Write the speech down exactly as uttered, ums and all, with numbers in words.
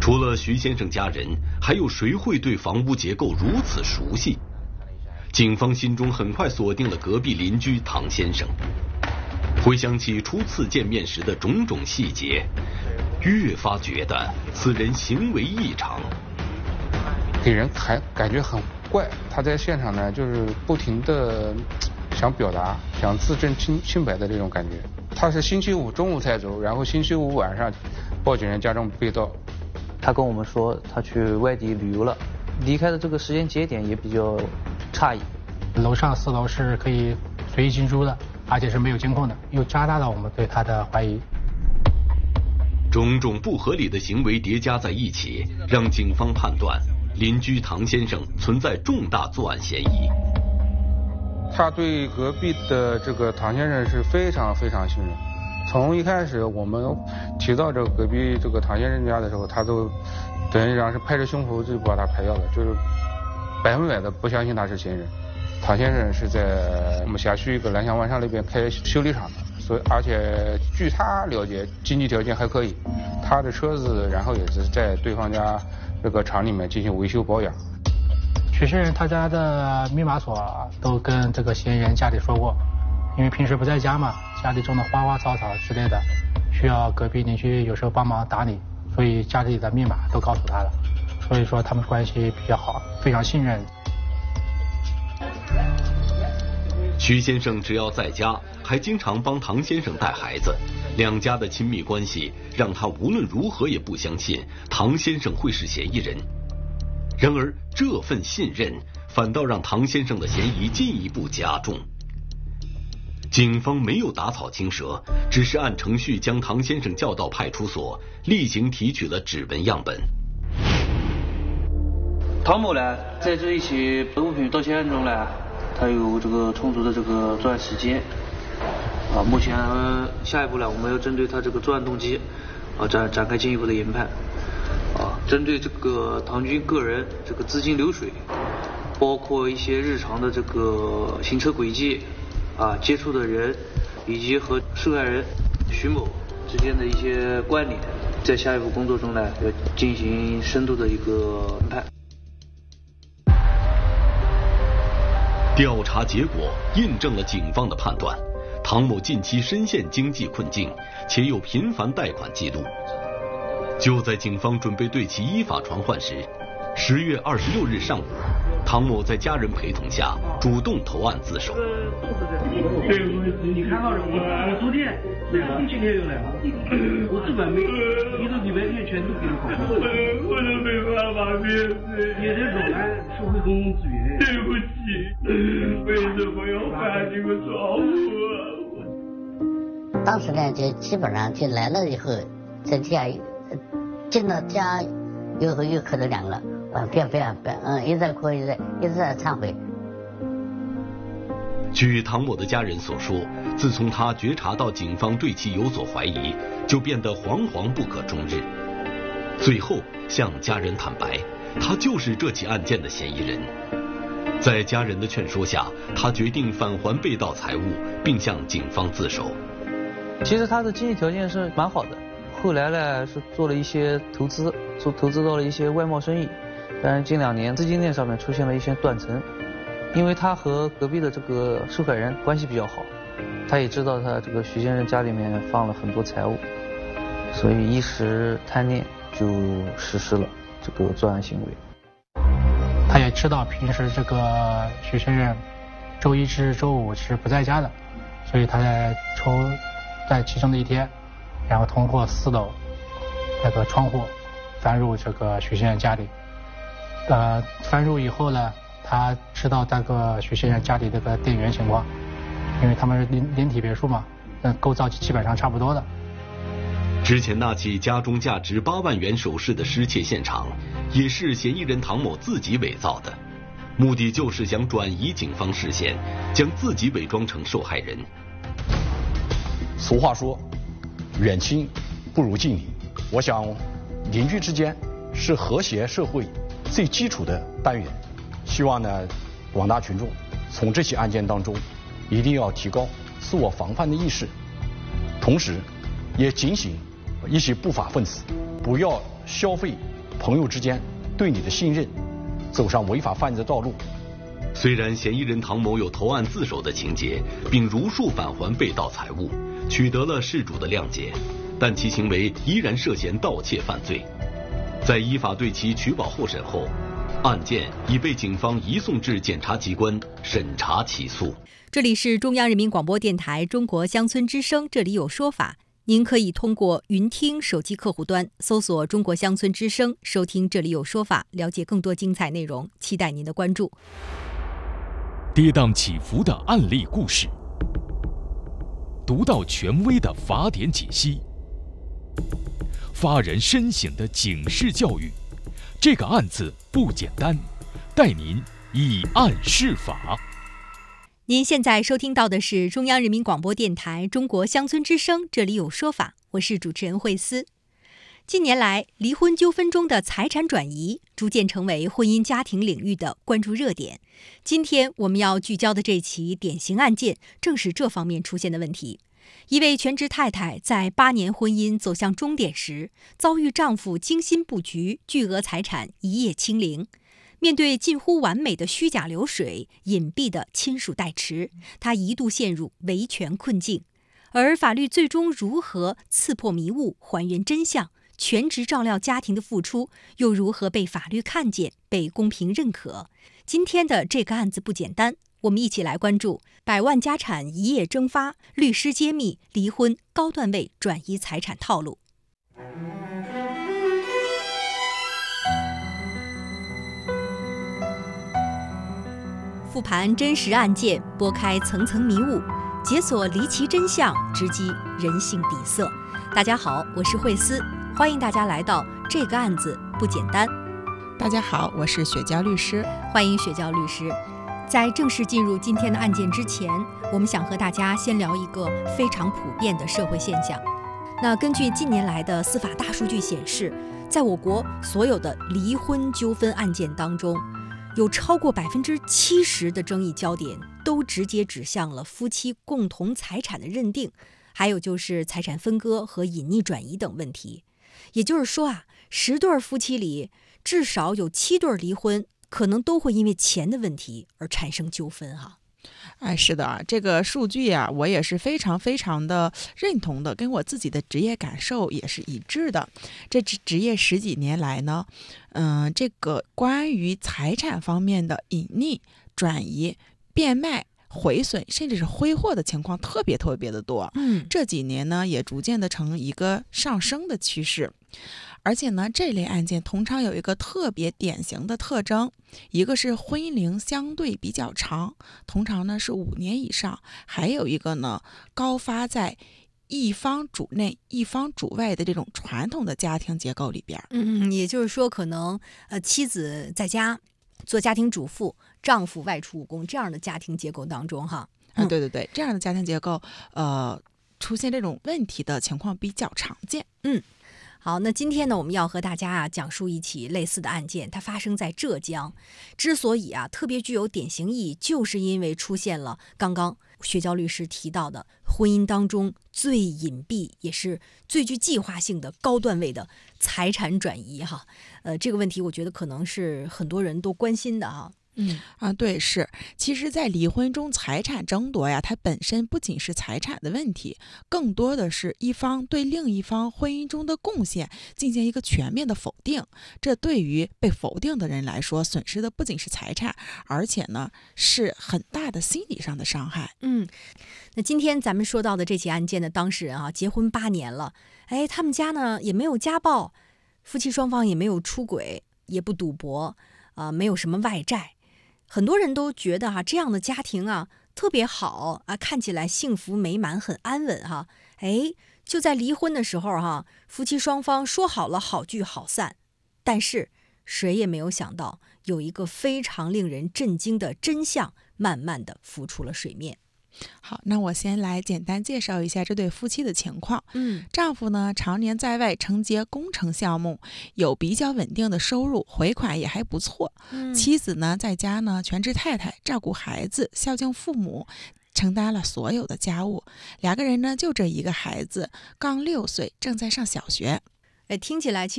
除了徐先生家人，还有谁会对房屋结构如此熟悉？警方心中很快锁定了隔壁邻居唐先生。回想起初次见面时的种种细节，越发觉得此人行为异常， 给人还感觉很怪。他在现场呢，就是不停的想表达、想自证清清白的这种感觉。他是星期五中午才走，然后星期五晚上报警人家中被盗。 他跟我们说他去外地旅游了，离开的这个时间节点也比较诧异。 楼上四楼是可以随意进出的，而且是没有监控的，又加大了我们对他的怀疑。 种种不合理的行为叠加在一起，让警方判断邻居唐先生存在重大作案嫌疑。 他对隔壁的这个唐先生是非常非常信任。从一开始我们提到这个隔壁这个唐先生家的时候，他都等于讲是拍着胸脯就把他排掉了，就是百分百的不相信他是嫌疑人。唐先生是在我们辖区一个蓝翔万商那边开修理厂的，所以而且据他了解，经济条件还可以。他的车子然后也是在对方家这个厂里面进行维修保养。 许先生他家的密码锁都跟这个嫌疑人家里说过，因为平时不在家嘛，家里种的花花草草之类的，需要隔壁邻居有时候帮忙打理，所以家里的密码都告诉他了，所以说他们关系比较好，非常信任。 徐先生只要在家，还经常帮唐先生带孩子，两家的亲密关系让他无论如何也不相信唐先生会是嫌疑人。然而这份信任反倒让唐先生的嫌疑进一步加重。警方没有打草惊蛇，只是按程序将唐先生叫到派出所，例行提取了指纹样本。 唐某呢，在这一起物品盗窃案中呢，他有这个充足的这个作案时间。啊，目前下一步呢，我们要针对他这个作案动机，啊展展开进一步的研判。啊，针对这个唐军个人这个资金流水，包括一些日常的这个行车轨迹，啊接触的人，以及和受害人徐某之间的一些关联，在下一步工作中呢，要进行深度的一个研判。 调查结果印证了警方的判断，唐某近期深陷经济困境，且有频繁贷款记录。就在警方准备对其依法传唤时，十月二十六日上午，唐某在家人陪同下主动投案自首。 对，你看到了，我昨天来了，今天又来了，我这边没，你的礼拜天全都给你还。我都没办法面对，也得扰乱社会公共资源。对不起，为什么要犯这个错误？ 当时呢，就基本上就来了以后，在家进到家以后又磕头两个，啊，不要不要不要，嗯，一直在哭，一直一直在忏悔。 据唐某的家人所说，自从他觉察到警方对其有所怀疑，就变得惶惶不可终日。最后向家人坦白，他就是这起案件的嫌疑人。在家人的劝说下，他决定返还被盗财物，并向警方自首。 其实他的经济条件是蛮好的，后来呢是做了一些投资，做投资到了一些外贸生意，但是近两年资金链上面出现了一些断层。因为他和隔壁的这个受害人关系比较好，他也知道他这个徐先生家里面放了很多财物，所以一时贪念就实施了这个作案行为。 他也知道平时这个徐先生周一至周五是不在家的，所以他在抽在其中的一天，然后通过四楼那个窗户翻入这个徐先生家里。呃，翻入以后呢，他知道那个徐先生家里这个电源情况，因为他们是连连体别墅嘛，那构造基本上差不多的。 之前那起家中价值八万元首饰的失窃现场，也是嫌疑人唐某自己伪造的，目的就是想转移警方视线，将自己伪装成受害人。 俗话说，远亲不如近邻。我想，邻居之间是和谐社会最基础的单元。希望呢，广大群众从这起案件当中一定要提高自我防范的意识，同时也警醒一些不法分子不要消费朋友之间对你的信任，走上违法犯罪的道路。 虽然嫌疑人唐某有投案自首的情节，并如数返还被盗财物，取得了事主的谅解，但其行为依然涉嫌盗窃犯罪。在依法对其取保候审后，案件已被警方移送至检察机关审查起诉。 这里是中央人民广播电台中国乡村之声，这里有说法。您可以通过云听手机客户端搜索中国乡村之声，收听这里有说法，了解更多精彩内容，期待您的关注。 跌宕起伏的案例故事，独到权威的法典解析，发人深省的警示教育。这个案子不简单，带您以案释法。 您现在收听到的是中央人民广播电台中国乡村之声，这里有说法，我是主持人慧思。近年来，离婚纠纷中的财产转移逐渐成为婚姻家庭领域的关注热点。今天我们要聚焦的这起典型案件，正是这方面出现的问题。一位全职太太在八年婚姻走向终点时，遭遇丈夫精心布局，巨额财产一夜清零。面对近乎完美的虚假流水、隐蔽的亲属代持，她一度陷入维权困境。而法律最终如何刺破迷雾、还原真相？全职照料家庭的付出又如何被法律看见、被公平认可？今天的这个案子不简单，我们一起来关注百万家产一夜蒸发，律师揭秘离婚高段位转移财产套路。复盘真实案件，拨开层层迷雾，解锁离奇真相，直击人性底色。大家好，我是慧思，欢迎大家来到这个案子不简单。 大家好，我是雪娇律师， 欢迎雪娇律师。在正式进入今天的案件之前，我们想和大家先聊一个非常普遍的社会现象。那根据近年来的司法大数据显示，在我国所有的离婚纠纷案件当中，有超过百分之七十的争议焦点都直接指向了夫妻共同财产的认定，还有就是财产分割和隐匿转移等问题。也就是说啊，十对夫妻里至少有七对离婚，可能都会因为钱的问题而产生纠纷哈。 哎，是的，这个数据啊，我也是非常非常的认同的，跟我自己的职业感受也是一致的。这职职业十几年来呢，嗯、呃，这个关于财产方面的隐匿、转移、变卖、毁损，甚至是挥霍的情况特别特别的多。 嗯， 这几年呢，也逐渐的呈一个上升的趋势。而且呢，这类案件通常有一个特别典型的特征，一个是婚姻龄相对比较长，通常呢是五年以上，还有一个呢高发在一方主内一方主外的这种传统的家庭结构里边。 嗯，也就是说可能呃妻子在家做家庭主妇，丈夫外出务工，这样的家庭结构当中哈。 嗯、啊，对对对，这样的家庭结构呃出现这种问题的情况比较常见。 嗯。好，那今天呢，我们要和大家啊讲述一起类似的案件，它发生在浙江。之所以啊特别具有典型意义，就是因为出现了刚刚雪娇律师提到的婚姻当中最隐蔽也是最具计划性的高段位的财产转移哈。呃，这个问题我觉得可能是很多人都关心的哈。 嗯啊，对，是，其实，在离婚中，财产争夺呀，它本身不仅是财产的问题，更多的是一方对另一方婚姻中的贡献进行一个全面的否定。这对于被否定的人来说，损失的不仅是财产，而且呢，是很大的心理上的伤害。 嗯，那今天咱们说到的这起案件的当事人啊，结婚八年了，哎，他们家呢也没有家暴，夫妻双方也没有出轨，也不赌博，啊、呃，没有什么外债。很多人都觉得哈、啊，这样的家庭啊特别好啊，看起来幸福美满，很安稳哈。哎，就在离婚的时候哈、啊，夫妻双方说好了好聚好散，但是谁也没有想到，有一个非常令人震惊的真相慢慢的浮出了水面。 好，那我先来简单介绍一下这对夫妻的情况。 嗯， 丈夫呢常年在外承接工程项目，有比较稳定的收入，回款也还不错。 嗯， 妻子呢在家呢全职太太，照顾孩子，孝敬父母，承担了所有的家务。两个人呢就这一个孩子，刚六岁，正在上小学。 哎，听起来其实